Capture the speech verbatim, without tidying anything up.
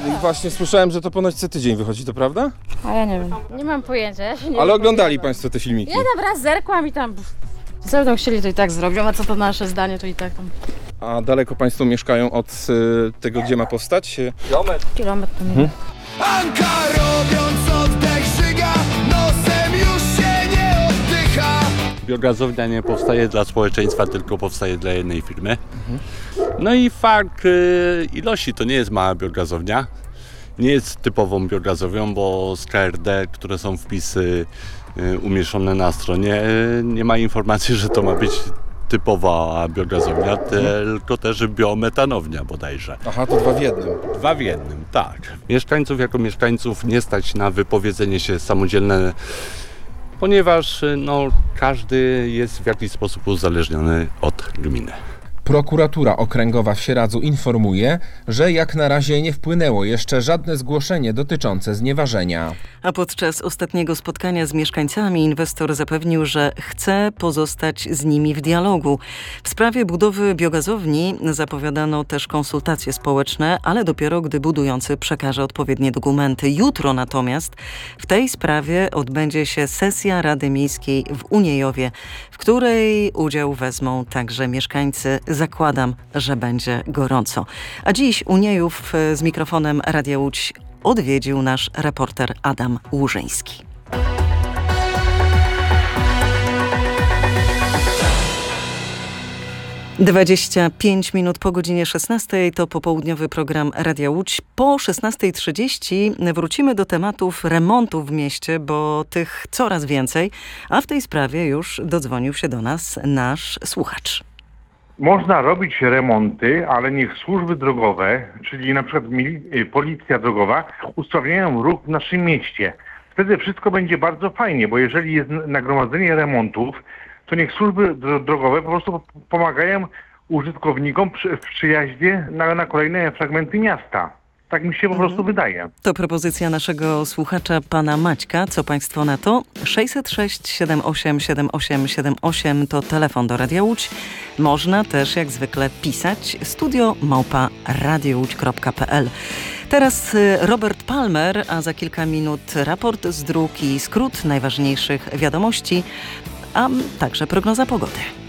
Właśnie słyszałem, że to ponoć co tydzień wychodzi, to prawda? A ja nie wiem. Nie mam pojęcia. Ja się nie Ale oglądali Państwo te filmiki? Ja tam raz zerkłam i tam... Co będą chcieli, to i tak zrobią, a co to nasze zdanie, to i tak tam... A daleko Państwo mieszkają od y, tego, gdzie ma powstać? Kilometr. Kilometr to nie hmm. Anka robiąc oddech żyga, nosem już się nie oddycha. Biogazownia nie powstaje dla społeczeństwa, tylko powstaje dla jednej firmy. No i fakt y, ilości, to nie jest mała biogazownia. Nie jest typową biogazownią, bo z K R D, które są wpisy y, umieszczone na stronie, y, nie ma informacji, że to ma być typowa biogazownia, tylko też biometanownia bodajże. Aha, to dwa w jednym. Dwa w jednym, tak. Mieszkańców jako mieszkańców nie stać na wypowiedzenie się samodzielne, ponieważ no, każdy jest w jakiś sposób uzależniony od gminy. Prokuratura Okręgowa w Sieradzu informuje, że jak na razie nie wpłynęło jeszcze żadne zgłoszenie dotyczące znieważenia. A podczas ostatniego spotkania z mieszkańcami inwestor zapewnił, że chce pozostać z nimi w dialogu. W sprawie budowy biogazowni zapowiadano też konsultacje społeczne, ale dopiero gdy budujący przekaże odpowiednie dokumenty. Jutro natomiast w tej sprawie odbędzie się sesja Rady Miejskiej w Uniejowie, w której udział wezmą także mieszkańcy. Zakładam, że będzie gorąco. A dziś Uniejów z mikrofonem Radia Łódź odwiedził nasz reporter Adam Łużyński. dwadzieścia pięć minut po godzinie szesnastej to popołudniowy program Radia Łódź. Po szesnastej trzydzieści wrócimy do tematów remontów w mieście, bo tych coraz więcej, a w tej sprawie już dodzwonił się do nas nasz słuchacz. Można robić remonty, ale niech służby drogowe, czyli na przykład mili- policja drogowa, usprawniają ruch w naszym mieście. Wtedy wszystko będzie bardzo fajnie, bo jeżeli jest nagromadzenie remontów, to niech służby drogowe po prostu pomagają użytkownikom przy, w przyjaźnie na, na kolejne fragmenty miasta. Tak mi się po prostu wydaje. To propozycja naszego słuchacza, pana Maćka. Co państwo na to? sześćset sześć siedem osiem siedem osiem siedem osiem to telefon do Radia Łódź. Można też jak zwykle pisać studio małpa radiołódź kropka p l. Teraz Robert Palmer, a za kilka minut raport z dróg i skrót najważniejszych wiadomości, a także prognoza pogody.